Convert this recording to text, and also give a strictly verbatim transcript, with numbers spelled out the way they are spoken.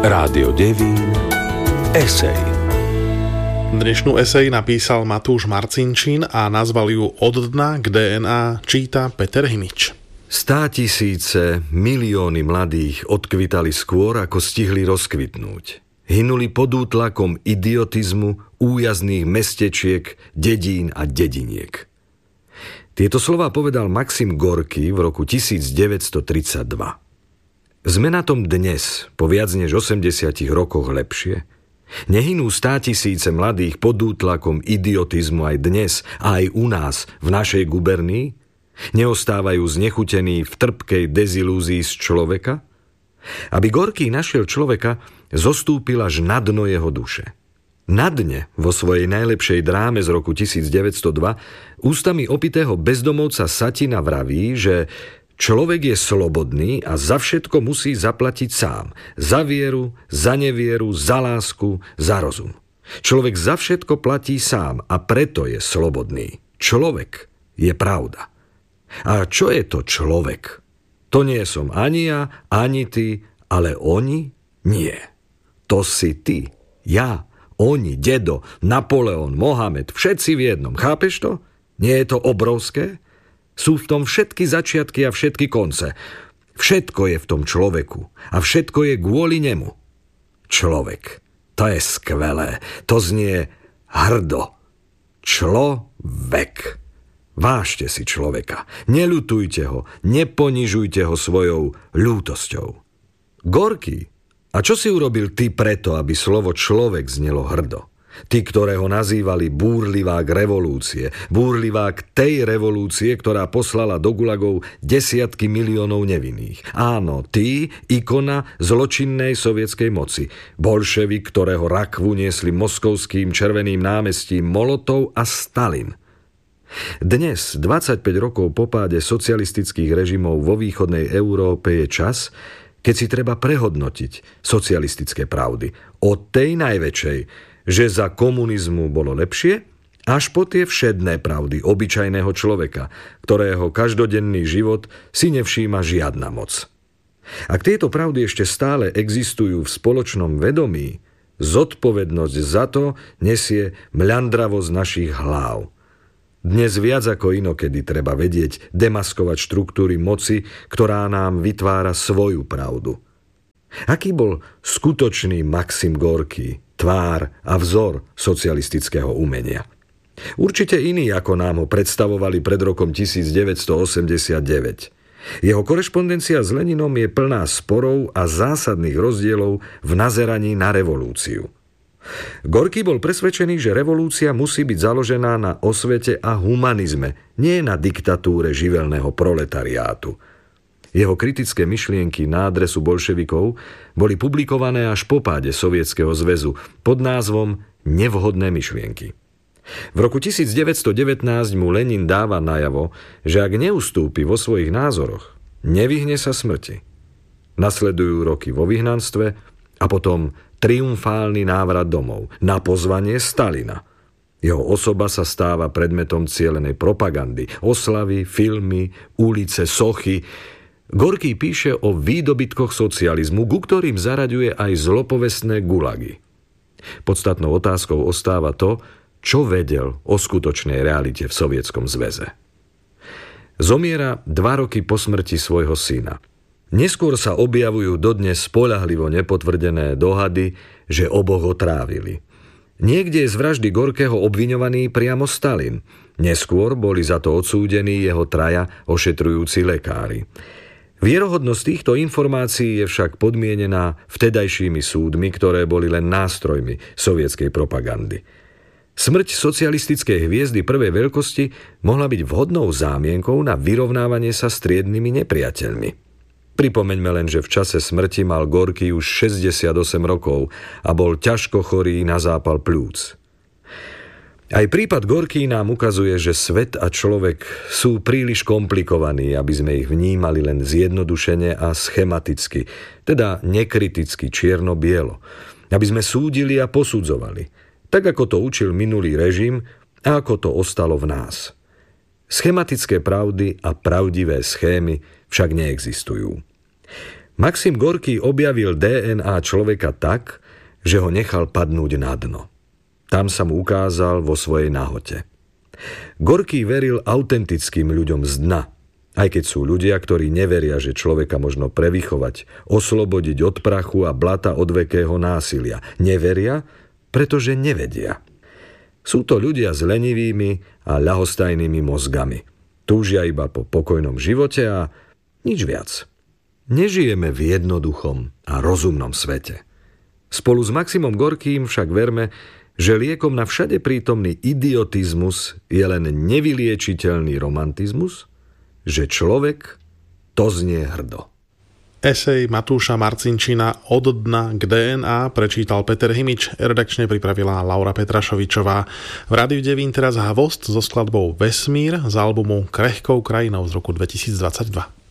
Rádio Devín esej. Dnešnú esej napísal Matúš Marcinčín a nazval ju Od dna k dé en á číta Peter Himič. Státisíce, milióny mladých odkvitali skôr, ako stihli rozkvitnúť. Hynuli pod útlakom idiotizmu, újazných mestečiek, dedín a dediniek. Tieto slová povedal Maxim Gorký v roku devätnásťstotridsaťdva. Sme na tom dnes, po viac než osemdesiatich rokoch lepšie? Nehynú státisíce mladých pod útlakom idiotizmu aj dnes a aj u nás, v našej gubernii? Neostávajú znechutení v trpkej dezilúzii z človeka? Aby Gorký našiel človeka, zostúpil až na dno jeho duše. Na dne, vo svojej najlepšej dráme z roku devätnásťstodva, ústami opitého bezdomovca Satina vraví, že človek je slobodný a za všetko musí zaplatiť sám. Za vieru, za nevieru, za lásku, za rozum. Človek za všetko platí sám a preto je slobodný. Človek je pravda. A čo je to človek? To nie som ani ja, ani ty, ale oni nie. To si ty, ja, oni, dedo, Napoleon, Mohamed, všetci v jednom. Chápeš to? Nie je to obrovské? Sú v tom všetky začiatky a všetky konce. Všetko je v tom človeku a všetko je kvôli nemu. Človek. To je skvelé. To znie hrdo. Človek. Vážte si človeka. Neľutujte ho. Neponižujte ho svojou ľútosťou. Gorký, a čo si urobil ty preto, aby slovo človek znelo hrdo? Ty, ktorého nazývali búrlivák revolúcie, búrlivák tej revolúcie, ktorá poslala do gulagov desiatky miliónov nevinných. Áno, ty, ikona zločinnej sovietskej moci, bolševik, ktorého rakvu niesli moskovským červeným námestím Molotov a Stalin. Dnes, dvadsaťpäť rokov po páde socialistických režimov vo východnej Európe, je čas, keď si treba prehodnotiť socialistické pravdy. Od tej najväčšej, že za komunizmu bolo lepšie, až po tie všedné pravdy obyčajného človeka, ktorého každodenný život si nevšíma žiadna moc. Ak tieto pravdy ešte stále existujú v spoločnom vedomí, zodpovednosť za to nesie mľandravosť našich hlav. Dnes viac ako inokedy treba vedieť demaskovať štruktúry moci, ktorá nám vytvára svoju pravdu. Aký bol skutočný Maxim Gorký, tvár a vzor socialistického umenia? Určite iný, ako nám ho predstavovali pred rokom devätnásťstoosemdesiatdeväť. Jeho korešpondencia s Leninom je plná sporov a zásadných rozdielov v nazeraní na revolúciu. Gorký bol presvedčený, že revolúcia musí byť založená na osvete a humanizme, nie na diktatúre živelného proletariátu. Jeho kritické myšlienky na adresu bolševikov boli publikované až po páde Sovietskeho zväzu pod názvom Nevhodné myšlienky. V roku devätnásťstodevätnásť mu Lenin dáva najavo, že ak neustúpi vo svojich názoroch, nevyhne sa smrti. Nasledujú roky vo vyhnanstve a potom triumfálny návrat domov na pozvanie Stalina. Jeho osoba sa stáva predmetom cielenej propagandy, oslavy, filmy, ulice, sochy. Gorký píše o výdobytkoch socializmu, ku ktorým zaraďuje aj zlopovestné gulagy. Podstatnou otázkou ostáva to, čo vedel o skutočnej realite v Sovietskom zväze. Zomiera dva roky po smrti svojho syna. Neskôr sa objavujú dodnes spoľahlivo nepotvrdené dohady, že oboch otrávili. Niekde je z vraždy Gorkého obviňovaný priamo Stalin. Neskôr boli za to odsúdení jeho traja ošetrujúci lekári. Vierohodnosť týchto informácií je však podmienená vtedajšími súdmi, ktoré boli len nástrojmi sovietskej propagandy. Smrť socialistickej hviezdy prvej veľkosti mohla byť vhodnou zámienkou na vyrovnávanie sa s triednymi nepriateľmi. Pripomeňme len, že v čase smrti mal Gorký už šesťdesiatosem rokov a bol ťažko chorý na zápal pľúc. Aj prípad Gorký nám ukazuje, že svet a človek sú príliš komplikovaní, aby sme ich vnímali len zjednodušene a schematicky, teda nekriticky, čierno-bielo, aby sme súdili a posudzovali, tak ako to učil minulý režim a ako to ostalo v nás. Schematické pravdy a pravdivé schémy však neexistujú. Maxim Gorký objavil dé en á človeka tak, že ho nechal padnúť na dno. Tam sa mu ukázal vo svojej nahote. Gorký veril autentickým ľuďom z dna, aj keď sú ľudia, ktorí neveria, že človeka možno prevychovať, oslobodiť od prachu a blata odvekého násilia. Neveria, pretože nevedia. Sú to ľudia s lenivými a ľahostajnými mozgami. Túžia iba po pokojnom živote a nič viac. Nežijeme v jednoduchom a rozumnom svete. Spolu s Maximom Gorkým však verme, že liekom na všade prítomný idiotizmus je len nevyliečiteľný romantizmus, že človek to znie hrdo. Esej Matúša Marcinčina Od dna k dé en á prečítal Peter Himič, redakčne pripravila Laura Petrašovičová. V Rádiu Devín teraz Hvozd so skladbou Vesmír z albumu Krehkou krajinou z roku dvetisícdvadsaťdva.